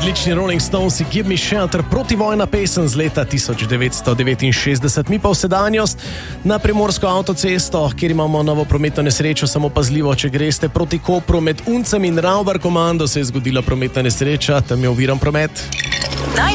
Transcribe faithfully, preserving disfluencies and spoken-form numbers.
Odlični Rolling Stones, Give Me Shelter, protivojna pesem z leta tisoč devetsto devetinšestdeset. Mi pa v sedanjost na Primorsko avtocesto, kjer imamo novo prometno nesrečo. Samo pazljivo, če greste proti Kopru med Uncem in Ravbar komando, se je zgodila prometna nesreča, tam je oviran promet.